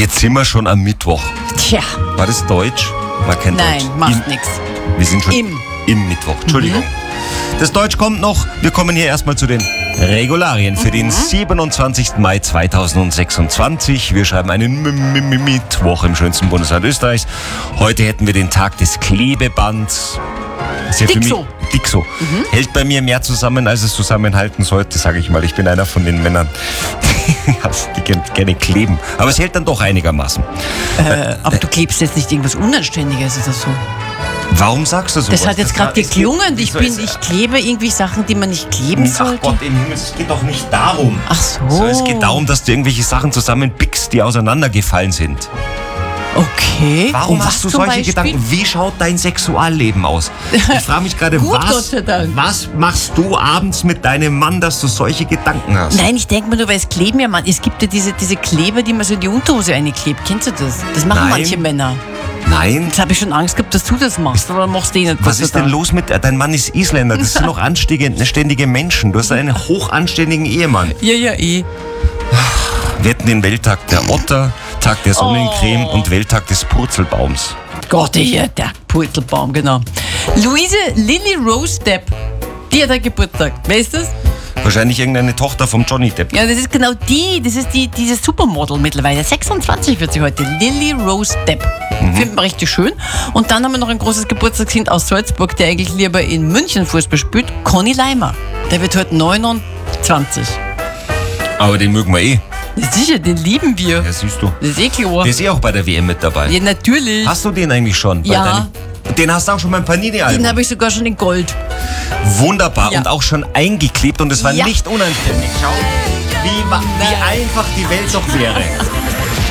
Jetzt sind wir schon am Mittwoch. Tja, War das Deutsch? War kein nein, Deutsch. macht nichts. Wir sind schon Im. im Mittwoch. Entschuldigung. Das Deutsch kommt noch. Wir kommen hier erstmal zu den Regularien für den 27. Mai 2026. Wir schreiben einen Mittwoch im schönsten Bundesland Österreichs. Heute hätten wir den Tag des Klebebands. Ist ja für mich Dixo. Dixo. Hält bei mir mehr zusammen, als es zusammenhalten sollte, sage ich mal. Ich bin einer von den Männern, die gerne kleben. Aber es hält dann doch einigermaßen. Aber du klebst jetzt nicht irgendwas Unanständiges oder so. Warum sagst du sowas? Das hat jetzt gerade geklungen. Ich klebe irgendwie Sachen, die man nicht kleben Ach sollte. Gott im Himmel, es geht doch nicht darum. Ach so. So, es geht darum, dass du irgendwelche Sachen zusammenpickst, die auseinandergefallen sind. Okay. Warum Und was hast du zum solche Beispiel? Gedanken? Wie schaut dein Sexualleben aus? Ich frage mich gerade, Gut, Gott sei Dank. was machst du abends mit deinem Mann, dass du solche Gedanken hast? Nein, ich denke mir nur, weil es kleben ja man. Es gibt ja diese Kleber, die man so in die Unterhose einklebt. Kennst du das? Das machen Nein. manche Männer. Nein? Jetzt habe ich schon Angst gehabt, dass du das machst. Oder machst du eh nicht? Was ist denn los mit... Dein Mann ist Isländer, das sind doch anständige Menschen. Du hast einen hochanständigen Ehemann. Ja, eh. Wir hätten den Welttag der Otter, Tag der Sonnencreme und Welttag des Purzelbaums. Gott, hier, der Purzelbaum, genau. Luise Lily Rose Depp, die hat einen Geburtstag. Wer ist das? Wahrscheinlich irgendeine Tochter vom Johnny Depp. Ja, das ist genau dieses Supermodel mittlerweile. 26 wird sie heute. Lily Rose Depp. Findet man richtig schön. Und dann haben wir noch ein großes Geburtstagskind aus Salzburg, der eigentlich lieber in München Fußball spielt. Conny Leimer. Der wird heute 29. Aber den mögen wir eh. Ja, sicher, den lieben wir. Ja, siehst du. Das ist eh klar. Der ist eh auch bei der WM mit dabei. Ja, natürlich. Hast du den eigentlich schon? Ja. Den hast du auch schon beim Panini-Album. Den habe ich sogar schon in Gold. Wunderbar. Ja. Und auch schon eingeklebt und es war Ja. nicht unanständig. Schau, wie einfach die Welt doch wäre.